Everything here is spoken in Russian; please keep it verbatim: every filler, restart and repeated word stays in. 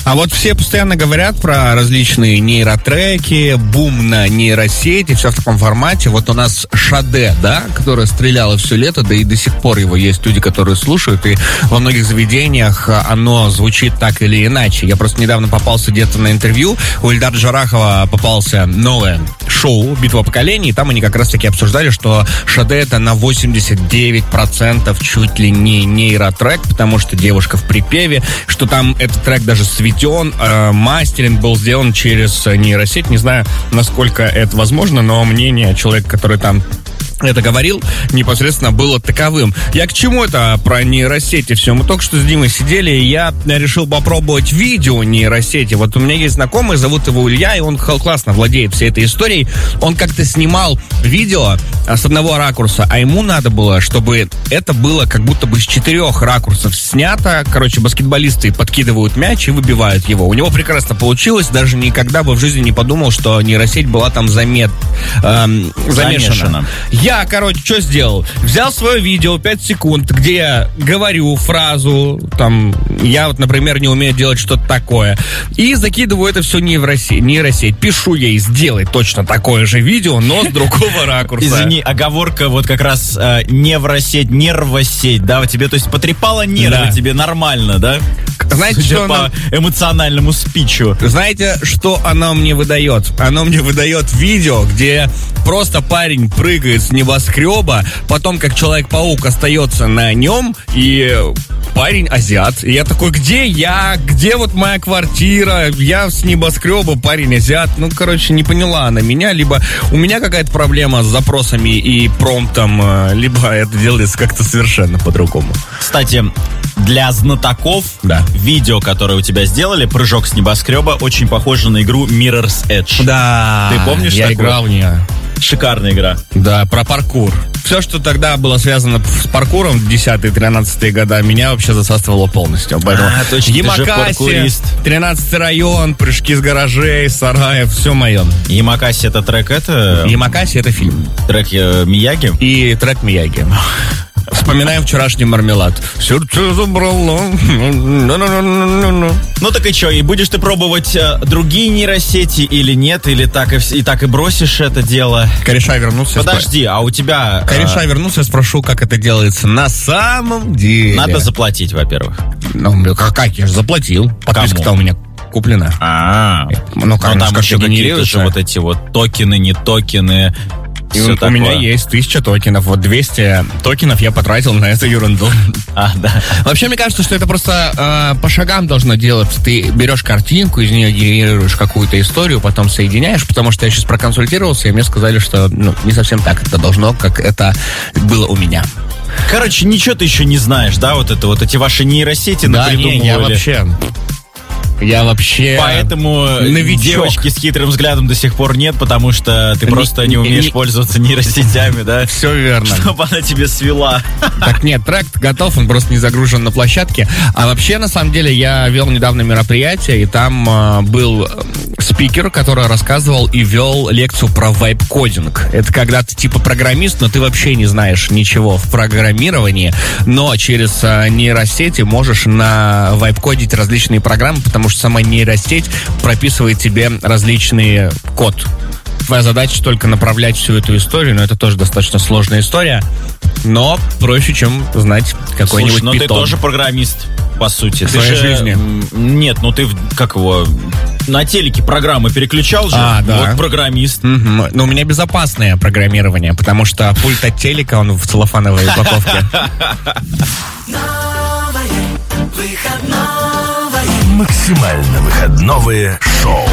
А вот все постоянно говорят про различные нейротреки, бум на нейросети, все в таком формате. Вот у нас Шаде, да, которая стреляла все лето, да и до сих пор его есть люди, которые слушают, и во многих заведениях оно звучит так или иначе. Я просто недавно попался где-то на интервью, у Ильдара Джарахова попался новое шоу «Битва поколений», и там они как раз-таки обсуждали, что Шаде это на восемьдесят девять процентов чуть ли не нейротрек, потому что девушка в припеве, что там этот трек даже сведен, э, мастеринг был сделан через нейросеть. Не знаю, насколько это возможно, но мнение человека, который там это говорил, непосредственно было таковым. Я к чему это про нейросети все? Мы только что с Димой сидели, и я решил попробовать видео нейросети. Вот у меня есть знакомый, зовут его Илья, и он классно владеет всей этой историей. Он как-то снимал видео с одного ракурса, а ему надо было, чтобы это было как будто бы с четырех ракурсов снято. Короче, баскетболисты подкидывают мяч и выбивают его. У него прекрасно получилось, даже никогда бы в жизни не подумал, что нейросеть была там замет, эм, замешана. замешана. Я, короче, что сделал? Взял свое видео пять секунд, где я говорю фразу, там, я вот, например, не умею делать что-то такое, и закидываю это все нейросеть, нейросеть. Пишу ей, сделай точно такое же видео, но с другого ракурса. Извини, оговорка вот как раз э, невросеть, нервосеть, да, тебе, то есть потрепала нервы, да. Тебе нормально, да? Знаете, Судя что по она... эмоциональному спичу. Знаете, что оно мне выдает? Оно мне выдает видео, где просто парень прыгает с небоскреба, потом как Человек-паук остается на нем, и парень азиат. И я такой, где я? Где вот моя квартира? Я с небоскреба, парень азиат. Ну, короче, не поняла она меня. Либо у меня какая-то проблема с запросами и промптом, либо это делается как-то совершенно по-другому. Кстати, для знатоков, да. Видео, которое у тебя сделали, прыжок с небоскреба, очень похоже на игру Mirror's Edge. Да. Ты помнишь я такое? играл в нее. Шикарная игра. Да, про паркур. Все, что тогда было связано с паркуром в десятые-тринадцатые года, меня вообще засасывало полностью. Поэтому а, точно, Ямакаси, тринадцатый район, прыжки с гаражей, сараев, все мое. Ямакаси это трек, это... Ямакаси это фильм. Трек э, Мияги? И трек Мияги. Вспоминаем вчерашний мармелад. Сердце забрало. Ну так и что, и будешь ты пробовать э, другие нейросети или нет? Или так и, и так и бросишь это дело? Кореша вернулся. Подожди, а у тебя... Кореша э... вернулся, я спрошу, как это делается на самом деле. Надо заплатить, во-первых. Ну, как, я же заплатил. Подписка-то у меня куплена. А, ну, там еще какие-то же вот эти вот токены, не токены. И у, у меня есть тысяча токенов. Вот двести токенов я потратил на эту ерунду. А, да. Вообще, мне кажется, что это просто э, по шагам должно делаться. Ты берешь картинку, из нее генерируешь какую-то историю, потом соединяешь, потому что я сейчас проконсультировался, и мне сказали, что ну, не совсем так это должно, как это было у меня. Короче, ничего ты еще не знаешь, да? Вот это вот эти ваши нейросети да, напридумывали. Не, я вообще... Я вообще... Поэтому новичок. Девочки с хитрым взглядом до сих пор нет, потому что ты не, просто не умеешь не, пользоваться нейросетями, да? Все верно. Чтобы она тебе свела. Так нет, трек готов, он просто не загружен на площадке. А вообще, на самом деле, я вел недавно мероприятие, и там э, был спикер, который рассказывал и вел лекцию про вайп-кодинг. Это когда ты типа программист, но ты вообще не знаешь ничего в программировании, но через э, нейросети можешь на вайп-кодить различные программы, потому что сама нейросеть прописывает тебе различный код. Твоя задача только направлять всю эту историю, но это тоже достаточно сложная история, но проще, чем знать какой-нибудь питон. Слушай, но ты тоже программист, по сути. В ты своей же... жизни. Нет, ну ты, как его, на телеке программы переключал же, а, да. Вот программист. Mm-hmm. Но у меня безопасное программирование, потому что пульт от телека, он в целлофановой упаковке. Максимально выходновые шоу.